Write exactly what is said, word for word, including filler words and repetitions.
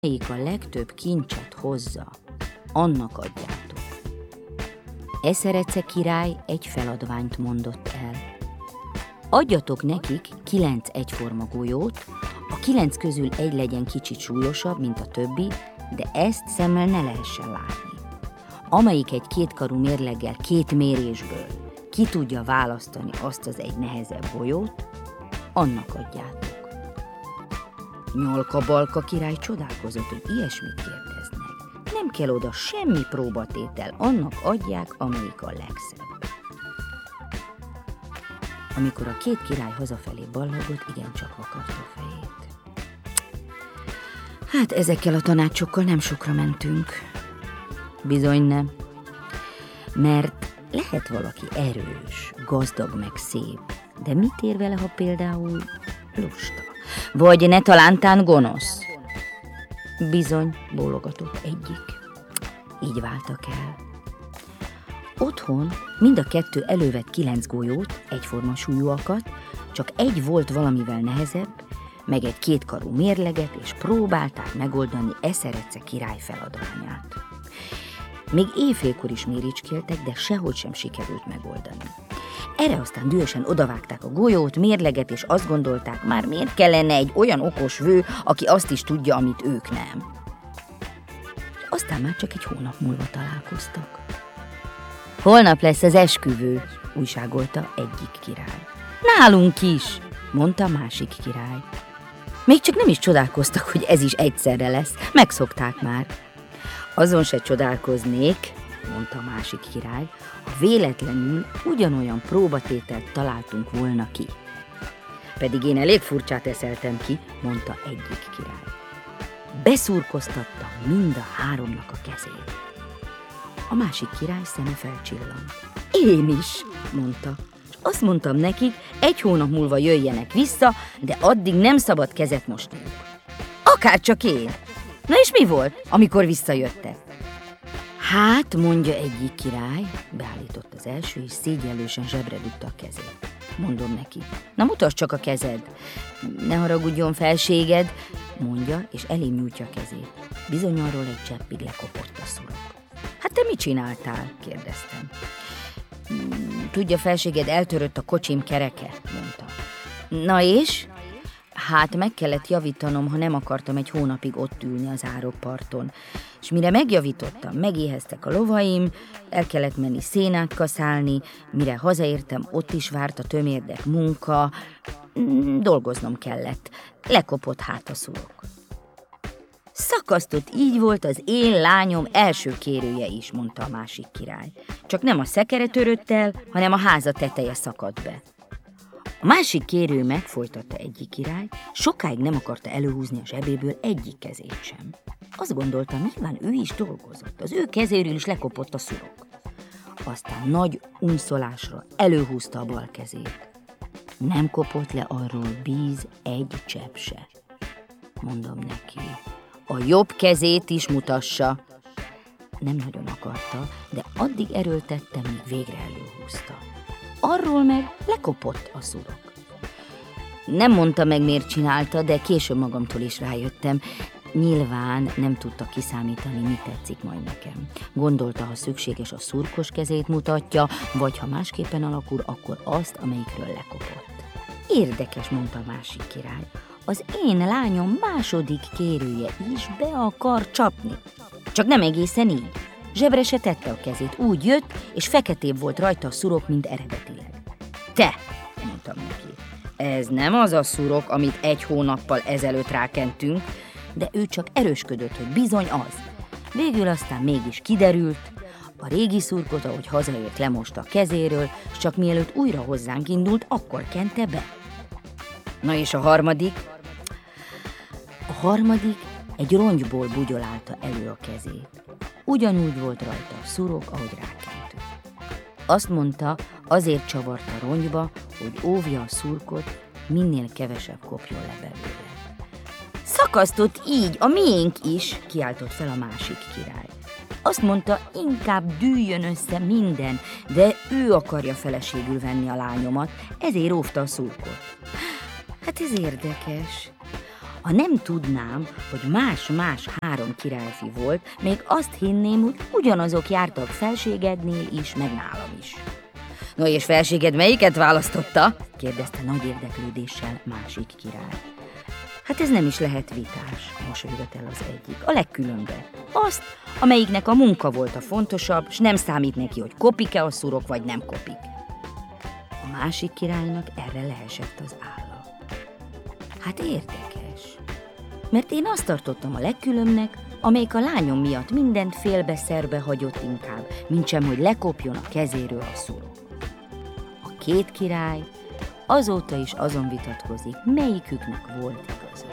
Melyik a legtöbb kincset hozza, annak adjátok. Eszerece király egy feladványt mondott el. Adjatok nekik kilenc egyforma golyót, a kilenc közül egy legyen kicsit súlyosabb, mint a többi, de ezt szemmel ne lehessen látni. Amelyik egy kétkarú mérleggel két mérésből ki tudja választani azt az egy nehezebb golyót, annak adjátok. Nyalka-Balka király csodálkozott, hogy ilyesmit kérdeznek. Nem kell oda semmi próbatétel, annak adják, amelyik a legszebb. Amikor a két király hazafelé ballagott, igencsak vakarta a fejét. Hát ezekkel a tanácsokkal nem sokra mentünk. Bizony nem. Mert lehet valaki erős, gazdag meg szép, de mit ér vele, ha például lusta? Vagy ne talántán gonosz? Bizony, bólogatott egyik. Így váltak el. Otthon mind a kettő elővett kilenc golyót, egyforma súlyúakat, csak egy volt valamivel nehezebb, meg egy kétkarú mérleget, és próbálták megoldani Eszerece király feladványát. Még éjfélkor is méricskéltek, de sehogy sem sikerült megoldani. Erre aztán dühösen odavágták a golyót, mérleget, és azt gondolták, már miért kellene egy olyan okos vő, aki azt is tudja, amit ők nem. Aztán már csak egy hónap múlva találkoztak. Holnap lesz az esküvő, újságolta egyik király. Nálunk is, mondta a másik király. Még csak nem is csodálkoztak, hogy ez is egyszerre lesz, megszokták már. Azon se csodálkoznék, mondta a másik király, ha véletlenül ugyanolyan próbatételt találtunk volna ki. Pedig én elég furcsát eszeltem ki, mondta egyik király. Beszurkoztatta mind a háromnak a kezét. A másik király szeme felcsillant. Én is, mondta. És azt mondtam nekik, egy hónap múlva jöjjenek vissza, de addig nem szabad kezet mosniuk. Akárcsak én. Na és mi volt, amikor visszajöttek? Hát, mondja egyik király, beállított az első, és szégyellősen zsebre dugta a kezét. Mondom neki, na mutasd csak a kezed. Ne haragudjon, felséged, mondja, és elém nyújtja a kezét. Bizony arról egy cseppig lekopott a szurok. Hát te mit csináltál? Kérdeztem. Tudja, felséged, eltörött a kocsim kereke, mondta. Na és? Hát meg kellett javítanom, ha nem akartam egy hónapig ott ülni az árokparton. És mire megjavítottam, megéheztek a lovaim, el kellett menni szénát kaszálni, mire hazaértem, ott is várt a tömérdek munka, dolgoznom kellett, lekopott hát a szurok. Szakasztott, így volt az én lányom első kérője is, mondta a másik király. Csak nem a szekere törött el, hanem a háza teteje szakadt be. A másik kérő meg, folytatta egyik király, sokáig nem akarta előhúzni a zsebéből egyik kezét sem. Azt gondolta, nyilván ő is dolgozott, az ő kezéről is lekopott a szurok. Aztán nagy unszolásra előhúzta a bal kezét. Nem kopott le arról bíz egy csepp se. Mondom neki, a jobb kezét is mutassa. Nem nagyon akarta, de addig erőltette, míg végre előhúzta. Arról meg lekopott a szurok. Nem mondta meg, miért csinálta, de később magamtól is rájöttem. Nyilván nem tudta kiszámítani, mi tetszik majd nekem. Gondolta, ha szükséges, a szurkos kezét mutatja, vagy ha másképpen alakul, akkor azt, amelyikről lekopott. Érdekes, mondta a másik király. Az én lányom második kérője is be akar csapni. Csak nem egészen így. Zsebre se tette a kezét, úgy jött, és feketébb volt rajta a szurok, mint eredetileg. Te, mondtam neki, ez nem az a szurok, amit egy hónappal ezelőtt rákentünk, de ő csak erősködött, hogy bizony az. Végül aztán mégis kiderült, a régi szurkot, ahogy hazaért, lemosta a kezéről, és csak mielőtt újra hozzánk indult, akkor kente be. Na és a harmadik? A harmadik egy rongyból bugyolálta elő a kezét. Ugyanúgy volt rajta a szurok, ahogy rákentünk. Azt mondta, azért csavarta a rongyba, hogy óvja a szurkot, minél kevesebb kopjon le belőle. Szakasztott így, a miénk is, kiáltott fel a másik király. Azt mondta, inkább dűljön össze minden, de ő akarja feleségül venni a lányomat, ezért óvta a szurkot. Hát ez érdekes. Ha nem tudnám, hogy más-más három királyfi volt, még azt hinném, hogy ugyanazok jártak felségednél is, meg nálam is. No és felséged melyiket választotta? Kérdezte nagy érdeklődéssel másik király. Hát ez nem is lehet vitás, mosolygott el az egyik. A legkülönbe. Azt, amelyiknek a munka volt a fontosabb, s nem számít neki, hogy kopik-e a szurok, vagy nem kopik. A másik királynak erre leesett az álla. Hát érdekes, mert én azt tartottam a legkülönbnek, amelyik a lányom miatt mindent félbe-szerbe hagyott inkább, mintsem, hogy lekopjon a kezéről a szurok. A két király azóta is azon vitatkozik, melyiküknek volt igaza.